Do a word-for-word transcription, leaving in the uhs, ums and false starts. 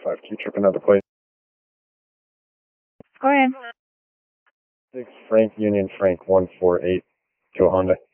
five. Can you trip another plate? Go ahead. six Frank Union Frank one four eight to a Honda.